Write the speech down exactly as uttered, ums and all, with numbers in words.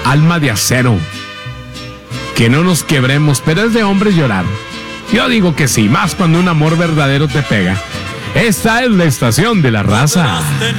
alma de acero. Que no nos quebremos, pero es de hombres llorar. Yo digo que sí, más cuando un amor verdadero te pega. Esta es la estación de la raza.